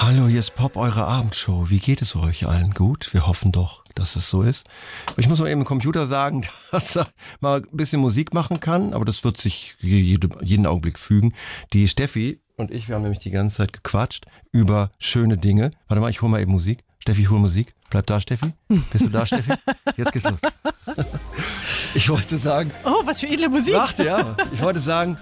Hallo, hier ist Pop, eure Abendshow. Wie geht es euch allen? Gut? Wir hoffen doch, dass es so ist. Ich muss mal eben dem Computer sagen, dass er mal ein bisschen Musik machen kann, aber das wird sich jeden Augenblick fügen. Die Steffi und ich, wir haben nämlich die ganze Zeit gequatscht über schöne Dinge. Warte mal, ich hole mal eben Musik. Steffi, hol Musik. Bleib da, Steffi. Bist du da, Steffi? Jetzt geht's los. Ich wollte sagen... Oh, was für edle Musik. Warte, ja. Ich wollte sagen...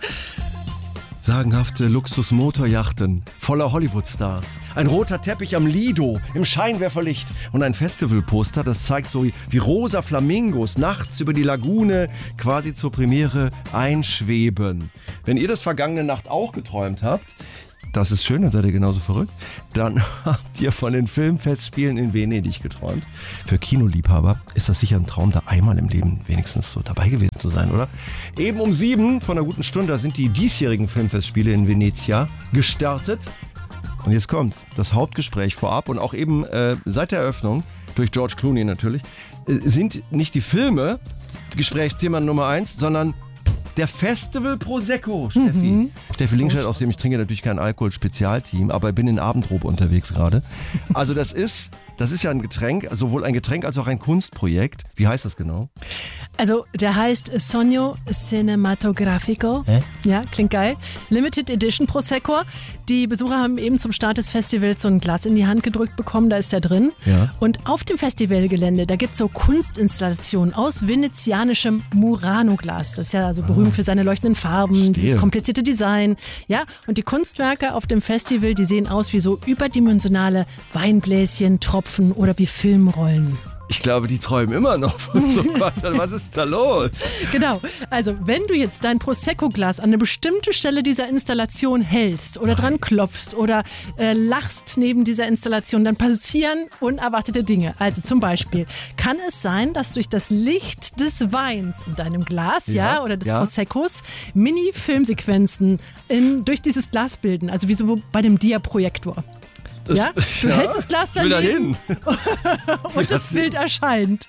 Sagenhafte Luxusmotorjachten voller Hollywood-Stars. Ein roter Teppich am Lido im Scheinwerferlicht und ein Festivalposter, das zeigt so wie rosa Flamingos nachts über die Lagune quasi zur Premiere einschweben. Wenn ihr das vergangene Nacht auch geträumt habt, das ist schön, dann seid ihr genauso verrückt, dann habt ihr von den Filmfestspielen in Venedig geträumt. Für Kinoliebhaber ist das sicher ein Traum, da einmal im Leben wenigstens so dabei gewesen zu sein, oder? Eben um 7 von einer guten Stunde sind die diesjährigen Filmfestspiele in Venezia gestartet. Und jetzt kommt das Hauptgespräch vorab und auch eben seit der Eröffnung, durch George Clooney natürlich, sind nicht die Filme Gesprächsthema Nummer 1, sondern der Festival Prosecco, Steffi. Steffi Linkscheid, aus dem ich trinke natürlich kein Alkohol-Spezialteam, aber ich bin in Abendrobe unterwegs gerade. Also das ist ja ein Getränk, sowohl ein Getränk als auch ein Kunstprojekt. Wie heißt das genau? Also der heißt Sogno Cinematografico. Ja, klingt geil. Limited Edition Prosecco. Die Besucher haben eben zum Start des Festivals so ein Glas in die Hand gedrückt bekommen, da ist der drin. Ja. Und auf dem Festivalgelände, da gibt es so Kunstinstallationen aus venezianischem Murano-Glas. Das ist ja also berühmt für seine leuchtenden Farben, dieses komplizierte Design. Ja, und die Kunstwerke auf dem Festival, die sehen aus wie so überdimensionale Weinbläschen, Tropfen oder wie Filmrollen. Ich glaube, die träumen immer noch von so was. Was ist da los? Genau. Also, wenn du jetzt dein Prosecco-Glas an eine bestimmte Stelle dieser Installation hältst oder dran klopfst oder lachst neben dieser Installation, dann passieren unerwartete Dinge. Also zum Beispiel kann es sein, dass durch das Licht des Weins in deinem Glas oder des Proseccos Mini-Filmsequenzen durch dieses Glas bilden. Also wie so bei dem Dia-Projektor. Du hältst das Glas daneben und das Bild erscheint.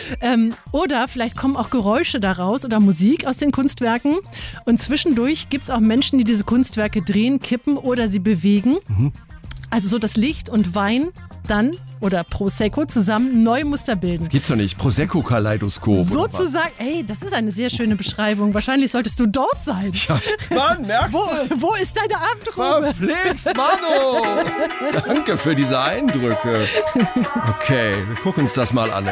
Oder vielleicht kommen auch Geräusche daraus oder Musik aus den Kunstwerken. Und zwischendurch gibt es auch Menschen, die diese Kunstwerke drehen, kippen oder sie bewegen. Also so, dass Licht und Wein dann oder Prosecco zusammen neue Muster bilden. Das gibt's doch nicht. Prosecco-Kaleidoskop. Sozusagen, ey, das ist eine sehr schöne Beschreibung. Wahrscheinlich solltest du dort sein. Ja, Mann, merkst du? Wo ist deine Abendrobe? Verflixt, Mano! Danke für diese Eindrücke. Okay, wir gucken uns das mal an.